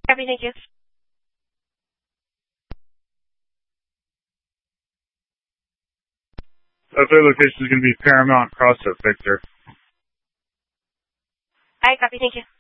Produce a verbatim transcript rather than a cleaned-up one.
Copy, thank you. The third location is going to be Paramount Crossroad, Victor. I copy, thank you.